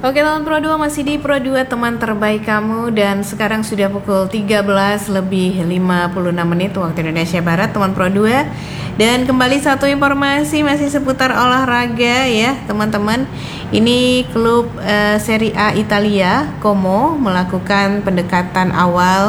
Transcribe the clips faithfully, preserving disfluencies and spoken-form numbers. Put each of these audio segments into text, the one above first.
Oke teman Pro dua, masih di Pro dua teman terbaik kamu, dan sekarang sudah pukul tiga belas lebih lima puluh enam menit waktu Indonesia Barat teman Pro dua. Dan kembali satu informasi masih seputar olahraga ya teman-teman. Ini klub uh, Serie A Italia, Como, melakukan pendekatan awal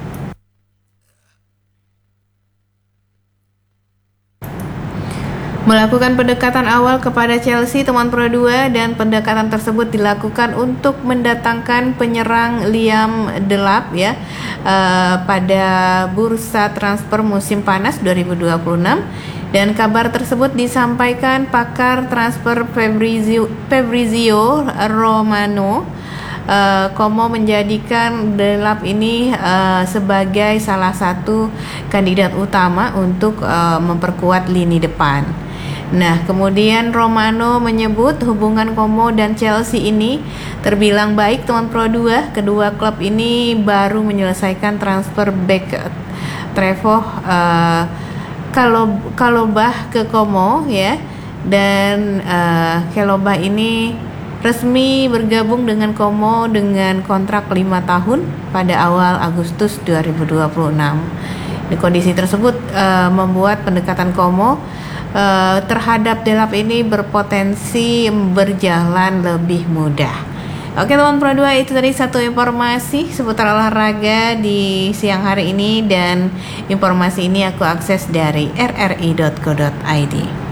Melakukan pendekatan awal kepada Chelsea teman Pro dua, dan pendekatan tersebut dilakukan untuk mendatangkan penyerang Liam Delap ya uh, pada bursa transfer musim panas dua ribu dua puluh enam. Dan kabar tersebut disampaikan pakar transfer Fabrizio, Fabrizio Romano. Uh, Como menjadikan Delap ini uh, sebagai salah satu kandidat utama untuk uh, memperkuat lini depan. Nah, kemudian Romano menyebut hubungan Como dan Chelsea ini terbilang baik teman Pro dua. Kedua klub ini baru menyelesaikan transfer back Trevoh uh, kalau Kalobah ke Como ya, dan uh, Kalobah ini resmi bergabung dengan Como dengan kontrak lima tahun pada awal Agustus dua ribu dua puluh enam. Di kondisi tersebut uh, membuat pendekatan Como uh, terhadap Delap ini berpotensi berjalan lebih mudah. Oke teman Pro dua, itu tadi satu informasi seputar olahraga di siang hari ini, dan informasi ini aku akses dari r r i dot co dot i d.